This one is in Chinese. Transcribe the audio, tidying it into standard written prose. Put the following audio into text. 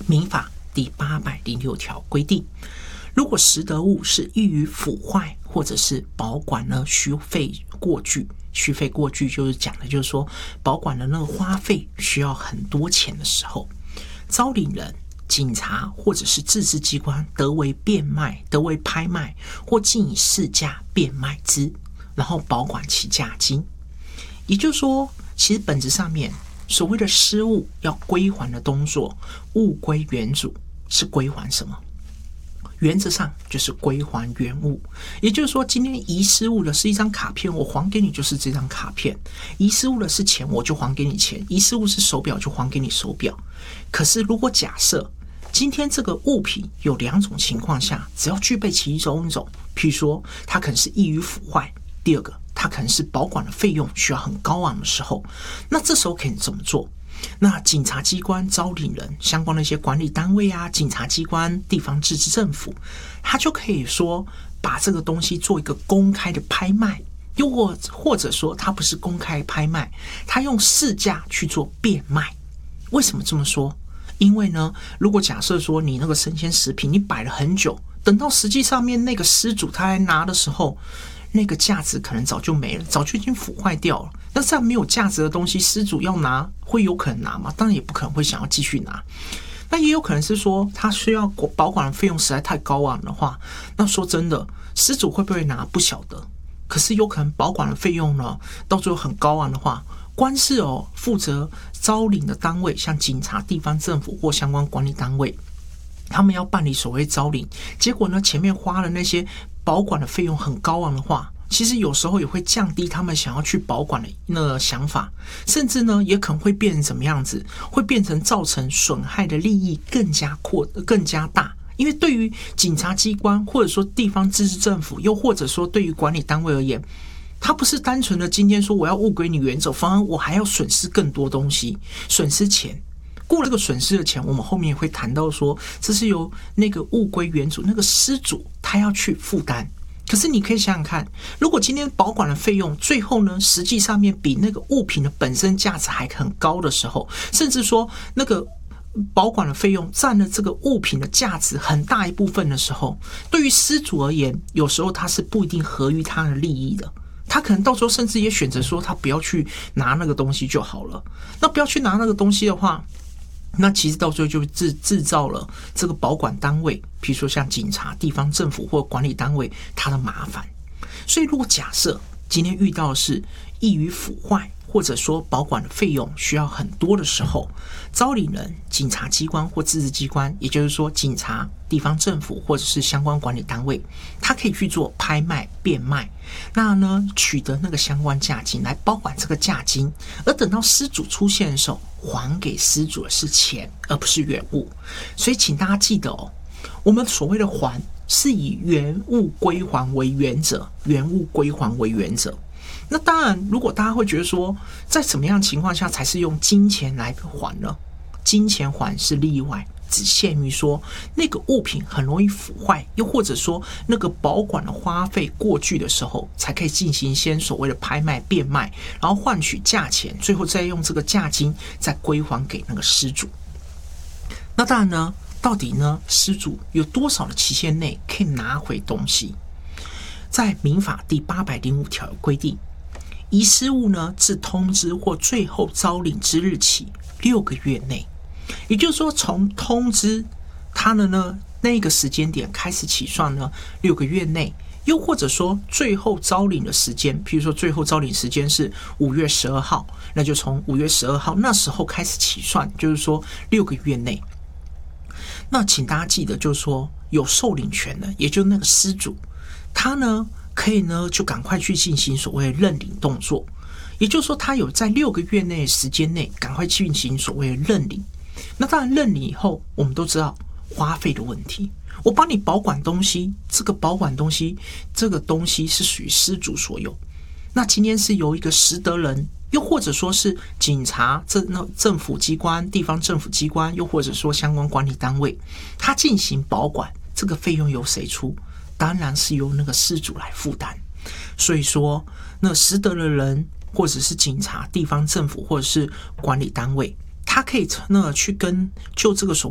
民法第806条规定，如果拾得物是易于腐坏或者是保管呢虚费过巨，虚费过巨就是讲的就是说保管的那个花费需要很多钱的时候，招领人、警察或者是自治机关得为变卖、得为拍卖或竟以市价变卖之，然后保管其价金。也就是说，其实本质上面所谓的失物要归还的动作，物归原主是归还什么？原则上就是归还原物。也就是说，今天遗失物的是一张卡片，我还给你就是这张卡片；遗失物的是钱，我就还给你钱；遗失物是手表，就还给你手表。可是如果假设今天这个物品有两种情况下，只要具备其中一种，譬如说它可能是易于腐坏，第二个它可能是保管的费用需要很高昂的时候，那这时候可以怎么做？那警察机关、招领人、相关的一些管理单位啊，警察机关、地方自治政府，他就可以说把这个东西做一个公开的拍卖，又或者说它不是公开拍卖，他用市价去做变卖。为什么这么说？因为呢，如果假设说你那个生鲜食品你摆了很久，等到实际上面那个失主他来拿的时候，那个价值可能早就没了，早就已经腐坏掉了。那这样没有价值的东西，失主要拿会有可能拿吗？当然也不可能会想要继续拿。那也有可能是说他需要保管的费用实在太高昂的话，那说真的，失主会不会拿不晓得。可是有可能保管的费用呢，到最后很高昂的话，光是负责招领的单位，像警察、地方政府或相关管理单位，他们要办理所谓招领，结果呢前面花了那些保管的费用很高昂的话，其实有时候也会降低他们想要去保管的那个想法，甚至呢也可能会变成什么样子，会变成造成损害的利益更加大。因为对于警察机关或者说地方自治政府，又或者说对于管理单位而言，他不是单纯的今天说我要物归你原走，反而我还要损失更多东西，损失钱。过了这个损失的钱，我们后面也会谈到说，这是由那个物归原主，那个失主他要去负担。可是你可以想想看，如果今天保管的费用最后呢，实际上面比那个物品的本身价值还很高的时候，甚至说那个保管的费用占了这个物品的价值很大一部分的时候，对于失主而言，有时候他是不一定合于他的利益的。他可能到时候甚至也选择说他不要去拿那个东西就好了。那不要去拿那个东西的话，那其实到最后就制造了这个保管单位，比如说像警察、地方政府或管理单位，它的麻烦。所以如果假设今天遇到的是易于腐坏，或者说保管的费用需要很多的时候，招领人、警察机关或自治机关，也就是说警察、地方政府或者是相关管理单位，它可以去做拍卖、变卖，那呢取得那个相关价金来保管这个价金，而等到失主出现的时候，还给失主的是钱，而不是原物。所以请大家记得我们所谓的还是以原物归还为原则，原物归还为原则。那当然，如果大家会觉得说，在什么样的情况下才是用金钱来还呢？金钱还是例外，只限于说那个物品很容易腐坏，又或者说那个保管的花费过巨的时候，才可以进行先所谓的拍卖、变卖，然后换取价钱，最后再用这个价金再归还给那个失主。那当然呢，到底呢失主有多少的期限内可以拿回东西？在民法第805条有规定，遗失物呢，自通知或最后招领之日起6个月内，也就是说，从通知他的呢那个时间点开始起算呢，6个月内，又或者说最后招领的时间，譬如说最后招领时间是5月12号，那就从5月12号那时候开始起算，就是说6个月内。那请大家记得，就是说有受领权的，也就是那个失主，他呢可以呢就赶快去进行所谓的认领动作，也就是说他有在6个月内的时间内赶快进行所谓的认领。那当然认领以后，我们都知道花费的问题，我帮你保管东西，这个保管东西这个东西是属于失主所有，那今天是由一个拾得人，又或者说是警察、政府机关、地方政府机关，又或者说相关管理单位，他进行保管，这个费用由谁出？当然是由那个失主来负担。所以说，那拾得的人，或者是警察、地方政府，或者是管理单位，他可以去就这个所